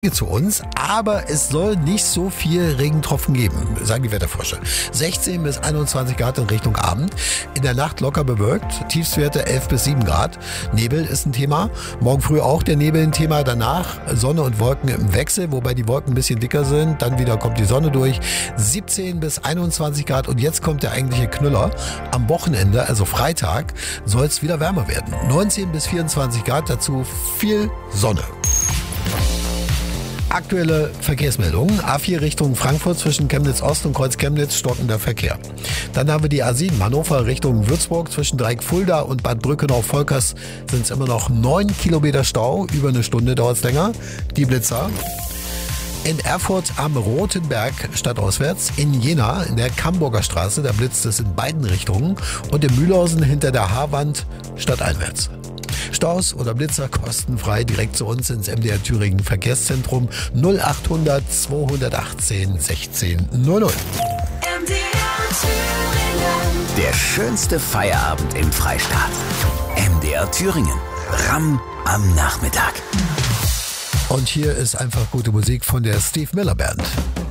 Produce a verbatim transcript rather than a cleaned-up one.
zu uns, aber es soll nicht so viel Regentropfen geben, sagen die Wetterforscher. sechzehn bis einundzwanzig Grad in Richtung Abend. In der Nacht locker bewölkt, Tiefstwerte elf bis sieben Grad. Nebel ist ein Thema. Morgen früh auch der Nebel ein Thema. Danach Sonne und Wolken im Wechsel, wobei die Wolken ein bisschen dicker sind. Dann wieder kommt die Sonne durch. siebzehn bis einundzwanzig Grad. Und jetzt kommt der eigentliche Knüller. Am Wochenende, also Freitag, soll es wieder wärmer werden. neunzehn bis vierundzwanzig Grad, dazu viel Sonne. Aktuelle Verkehrsmeldungen. A vier Richtung Frankfurt zwischen Chemnitz Ost und Kreuz Chemnitz stockender Verkehr. Dann haben wir die A sieben Hannover Richtung Würzburg zwischen Dreieck Fulda und Bad Brückenau-Volkers sind es immer noch neun Kilometer Stau. Über eine Stunde dauert es länger. Die Blitzer. In Erfurt am Roten Berg stadtauswärts, in Jena in der Camburger Straße, da blitzt es in beiden Richtungen und in Mühlhausen hinter der Haarwand stadteinwärts. Staus oder Blitzer kostenfrei direkt zu uns ins M D R Thüringen Verkehrszentrum null achthundert zweihundertachtzehn sechzehn null null. M D R Thüringen. Der schönste Feierabend im Freistaat. M D R Thüringen. Ramm am Nachmittag. Und hier ist einfach gute Musik von der Steve Miller Band.